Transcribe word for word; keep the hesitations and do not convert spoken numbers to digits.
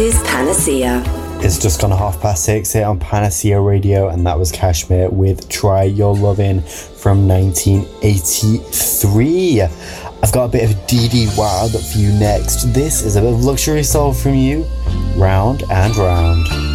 is Panacea. It's just gone half past six here on Panacea Radio, and that was Kashmir with Try Your Lovin' from nineteen eighty-three. I've got a bit of Dee Dee Wild for you next. This is a bit of luxury soul from you, Round and Round.